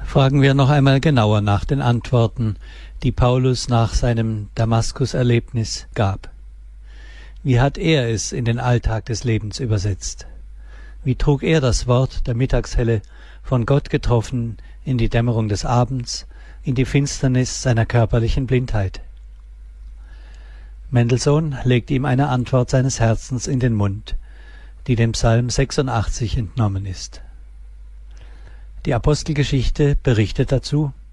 Fragen wir noch einmal genauer nach den Antworten, die Paulus nach seinem Damaskus-Erlebnis gab. Wie hat er es in den Alltag des Lebens übersetzt? Wie trug er das Wort der Mittagshelle, von Gott getroffen, in die Dämmerung des Abends, in die Finsternis seiner körperlichen Blindheit? Mendelssohn legt ihm eine Antwort seines Herzens in den Mund, die dem Psalm 86 entnommen ist. Die Apostelgeschichte berichtet dazu: